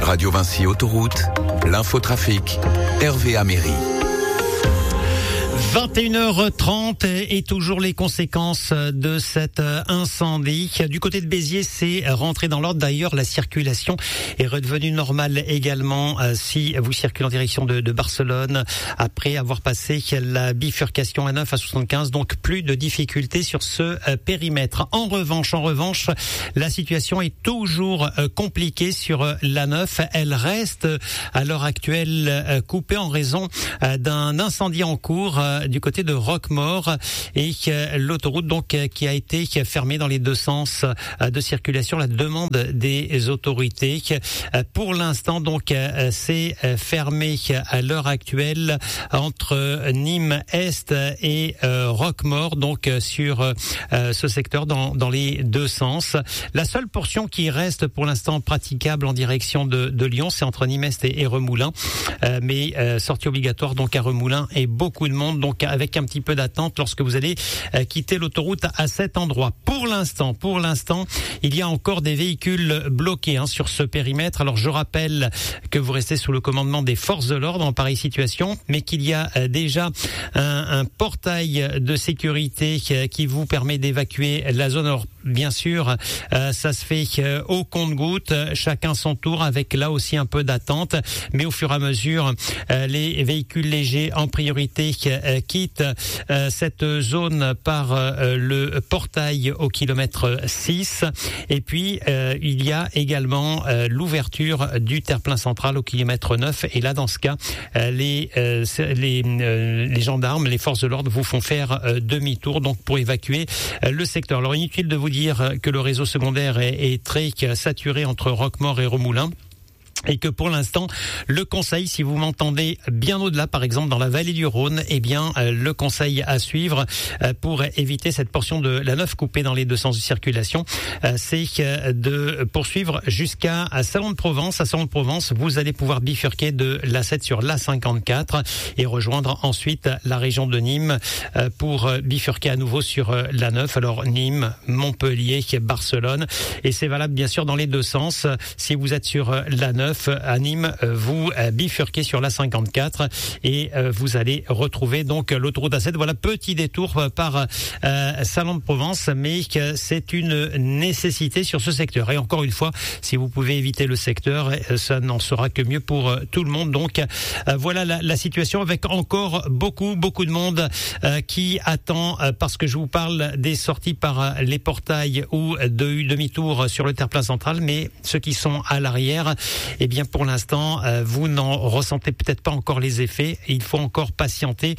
Radio Vinci Autoroute, l'infotrafic, Hervé Améry. 21h30 et toujours les conséquences de cet incendie. Du côté de Béziers, c'est rentré dans l'ordre. D'ailleurs, la circulation est redevenue normale également si vous circulez en direction de Barcelone après avoir passé la bifurcation A9 à 75. Donc plus de difficultés sur ce périmètre. En revanche, la situation est toujours compliquée sur l'A9. Elle reste à l'heure actuelle coupée en raison d'un incendie en cours du côté de Roquemaure et l'autoroute donc qui a été fermée dans les deux sens de circulation. La demande des autorités pour l'instant donc c'est fermé à l'heure actuelle entre Nîmes Est et Roquemaure, donc sur ce secteur dans les deux sens. La seule portion qui reste pour l'instant praticable en direction de Lyon, c'est entre Nîmes Est et Remoulins, mais sortie obligatoire donc à Remoulins et beaucoup de monde, donc avec un petit peu d'attente lorsque vous allez quitter l'autoroute à cet endroit. Pour l'instant, il y a encore des véhicules bloqués sur ce périmètre. Alors je rappelle que vous restez sous le commandement des forces de l'ordre en pareille situation, mais qu'il y a déjà un portail de sécurité qui vous permet d'évacuer la zone. Alors bien sûr, ça se fait au compte-gouttes, chacun son tour, avec là aussi un peu d'attente, mais au fur et à mesure, les véhicules légers en priorité quittent cette zone par le portail au kilomètre 6. Et puis, il y a également l'ouverture du terre-plein central au kilomètre 9. Et là, dans ce cas, les gendarmes, les forces de l'ordre vous font faire demi-tour donc pour évacuer le secteur. Alors, inutile de vous dire que le réseau secondaire est très saturé entre Roquemaure et Remoulins. Et que pour l'instant, le conseil, si vous m'entendez bien au-delà, par exemple dans la vallée du Rhône, eh bien le conseil à suivre pour éviter cette portion de la 9 coupée dans les deux sens de circulation, c'est de poursuivre jusqu'à Salon de Provence. À Salon de Provence, vous allez pouvoir bifurquer de l'A7 sur l'A54 et rejoindre ensuite la région de Nîmes pour bifurquer à nouveau sur l'A9. Alors Nîmes, Montpellier, Barcelone, et c'est valable bien sûr dans les deux sens. Si vous êtes sur l'A9, à Nîmes, vous bifurquez sur la 54 et vous allez retrouver donc l'autoroute A7. Voilà, petit détour par Salon de Provence, mais c'est une nécessité sur ce secteur. Et encore une fois, si vous pouvez éviter le secteur, ça n'en sera que mieux pour tout le monde. Donc voilà la situation, avec encore beaucoup de monde qui attend, parce que je vous parle des sorties par les portails ou de demi-tour sur le terre-plein central, mais ceux qui sont à l'arrière, eh bien pour l'instant vous n'en ressentez peut-être pas encore les effets. Il faut encore patienter.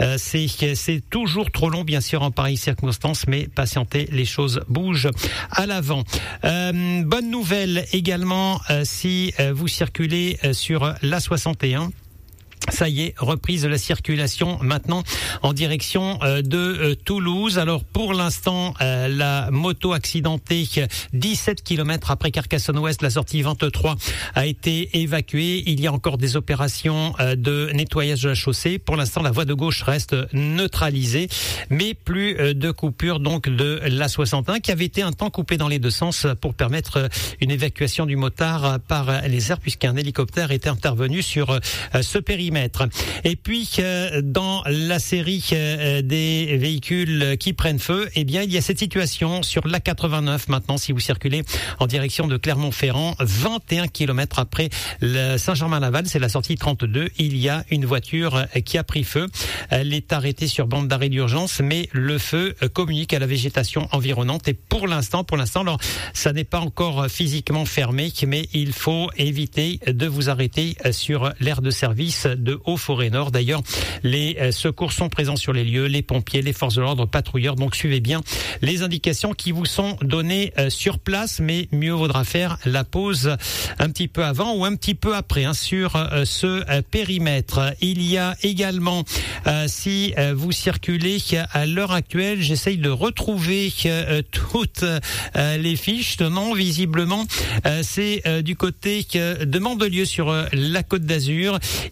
C'est toujours trop long bien sûr en pareille circonstance, mais patientez, les choses bougent à l'avant. Bonne nouvelle également si vous circulez sur l'A61. Ça y est, reprise de la circulation maintenant en direction de Toulouse. Alors pour l'instant, la moto accidentée 17 km après Carcassonne-Ouest, la sortie 23, a été évacuée. Il y a encore des opérations de nettoyage de la chaussée. Pour l'instant, la voie de gauche reste neutralisée, mais plus de coupure donc de l'A61 qui avait été un temps coupée dans les deux sens pour permettre une évacuation du motard par les airs, puisqu'un hélicoptère était intervenu sur ce périmètre. Et puis dans la série des véhicules qui prennent feu, eh bien il y a cette situation sur l'A89 maintenant. Si vous circulez en direction de Clermont-Ferrand, 21 km après le Saint-Germain-Laval, c'est la sortie 32, il y a une voiture qui a pris feu. Elle est arrêtée sur bande d'arrêt d'urgence, mais le feu communique à la végétation environnante. Et pour l'instant, alors ça n'est pas encore physiquement fermé, mais il faut éviter de vous arrêter sur l'aire de service de Haut-Forêt-Nord. D'ailleurs, les secours sont présents sur les lieux, les pompiers, les forces de l'ordre, patrouilleurs. Donc suivez bien les indications qui vous sont données sur place, mais mieux vaudra faire la pause un petit peu avant ou un petit peu après sur ce périmètre. Il y a également, si vous circulez à l'heure actuelle, j'essaye de retrouver toutes les fiches. Non, visiblement, c'est du côté de Mandelieu sur la Côte d'Azur. Il y a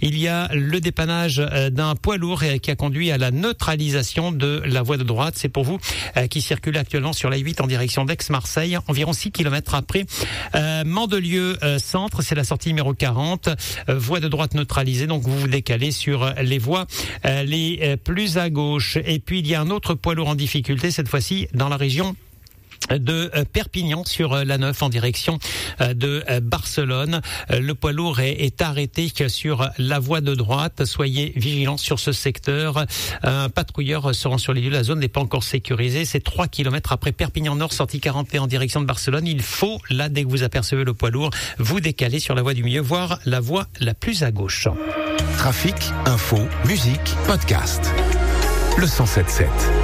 a le dépannage d'un poids lourd qui a conduit à la neutralisation de la voie de droite. C'est pour vous qui circulez actuellement sur la 8 en direction d'Aix-Marseille, environ 6 km après Mandelieu centre, c'est la sortie numéro 40, voie de droite neutralisée, donc vous vous décalez sur les voies les plus à gauche. Et puis il y a un autre poids lourd en difficulté, cette fois-ci dans la région de Perpignan sur la 9 en direction de Barcelone. Le poids lourd est arrêté sur la voie de droite. Soyez vigilants sur ce secteur. Un patrouilleur se rend sur les lieux. La zone n'est pas encore sécurisée. C'est 3 km après Perpignan Nord, sortie 41 en direction de Barcelone. Il faut, là, dès que vous apercevez le poids lourd, vous décaler sur la voie du milieu, voire la voie la plus à gauche. Trafic, info, musique, podcast. Le 107.7.